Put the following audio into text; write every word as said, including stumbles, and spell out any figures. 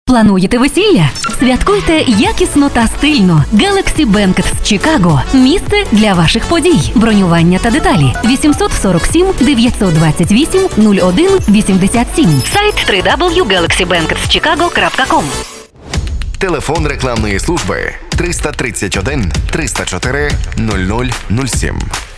Плануєте весілля? Святкуйте якісно та стильно. Galaxy Banquet Chicago – місце для ваших подій. Бронювання та деталі. вісімсот сорок сім дев'ятсот двадцять вісім нуль один вісімдесят сім. Сайт дабл ю дабл ю дабл ю крапка галаксі бенкетс чикаго крапка ком. Телефон рекламної служби триста тридцять один триста чотири нуль нуль нуль сім.